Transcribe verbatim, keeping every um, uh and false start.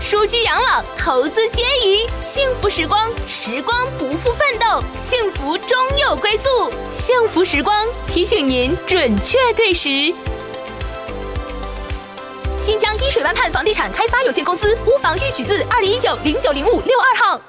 舒居养老，投资皆宜，幸福时光，时光不负奋斗，幸福终有归宿。幸福时光提醒您准确对时。新疆依水湾畔房地产开发有限公司屋房预取自二零一九零九零五六二号。